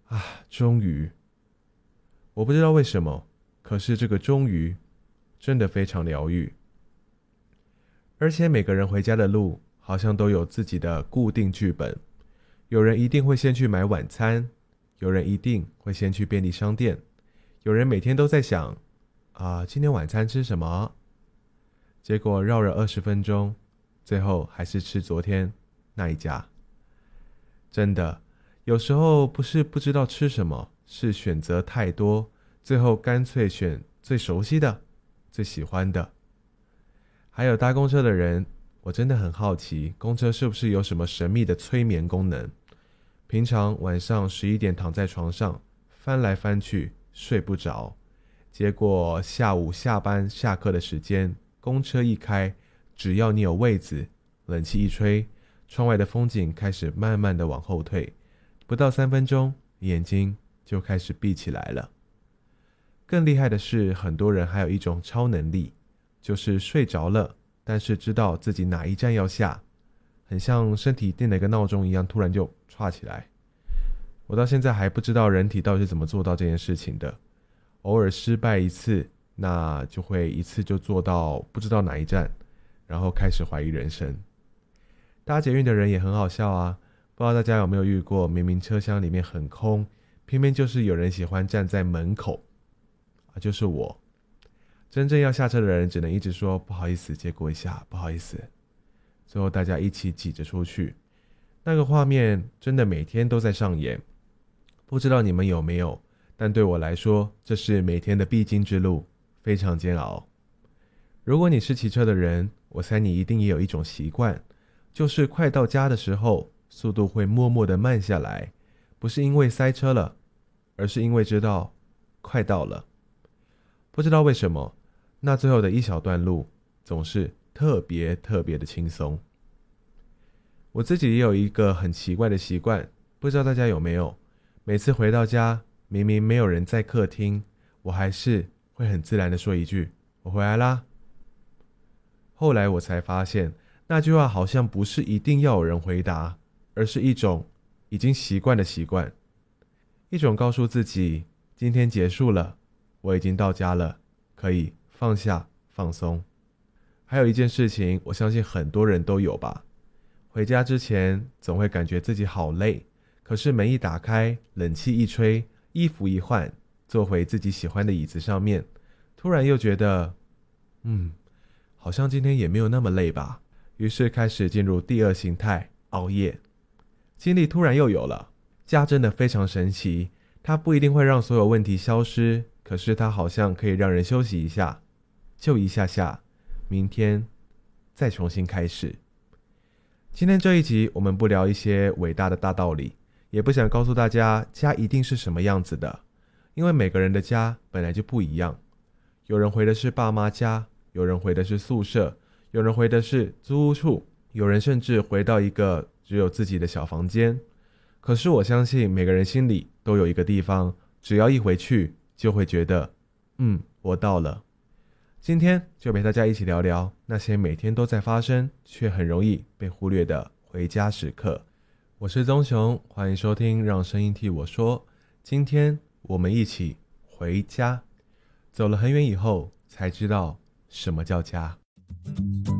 终于，我不知道为什么，可是这个终于真的非常疗愈。而且每个人回家的路好像都有自己的固定剧本，有人一定会先去买晚餐，有人一定会先去便利商店，有人每天都在想今天晚餐吃什么？结果绕了20分钟，最后还是吃昨天那一家。真的，有时候不是不知道吃什么，是选择太多，最后干脆选最熟悉的、最喜欢的。还有搭公车的人，我真的很好奇，公车是不是有什么神秘的催眠功能？平常晚上11点躺在床上，翻来翻去睡不着，结果下午下班下课的时间，公车一开，只要你有位子，冷气一吹，窗外的风景开始慢慢的往后退，不到3分钟，眼睛就开始闭起来了。更厉害的是，很多人还有一种超能力，就是睡着了，但是知道自己哪一站要下，很像身体定了一个闹钟一样，突然就歘起来。我到现在还不知道人体到底是怎么做到这件事情的，偶尔失败一次，那就会一次就做到不知道哪一站，然后开始怀疑人生。搭捷运的人也很好笑啊，不知道大家有没有遇过，明明车厢里面很空，偏偏就是有人喜欢站在门口就是我。真正要下车的人只能一直说不好意思，借过一下，不好意思。最后大家一起挤着出去，那个画面真的每天都在上演。不知道你们有没有，但对我来说，这是每天的必经之路，非常煎熬。如果你是骑车的人，我猜你一定也有一种习惯，就是快到家的时候，速度会默默的慢下来，不是因为塞车了，而是因为知道快到了。不知道为什么，那最后的一小段路总是特别特别的轻松。我自己也有一个很奇怪的习惯，不知道大家有没有，每次回到家，明明没有人在客厅，我还是会很自然的说一句我回来啦。后来我才发现，那句话好像不是一定要有人回答，而是一种已经习惯的习惯，一种告诉自己今天结束了，我已经到家了，可以放下放松。还有一件事情，我相信很多人都有吧，回家之前总会感觉自己好累，可是门一打开，冷气一吹，衣服一换，坐回自己喜欢的椅子上面，突然又觉得好像今天也没有那么累吧，于是开始进入第二形态，熬夜。精力突然又有了。家真的非常神奇，它不一定会让所有问题消失，可是它好像可以让人休息一下，就一下下，明天再重新开始。今天这一集我们不聊一些伟大的大道理，也不想告诉大家家一定是什么样子的，因为每个人的家本来就不一样。有人回的是爸妈家，有人回的是宿舍，有人回的是租屋处，有人甚至回到一个只有自己的小房间。可是我相信每个人心里都有一个地方，只要一回去就会觉得我到了。今天就陪大家一起聊聊那些每天都在发生却很容易被忽略的回家时刻。我是宗雄，欢迎收听让声音替我说。今天我们一起回家，走了很远以后才知道什么叫家。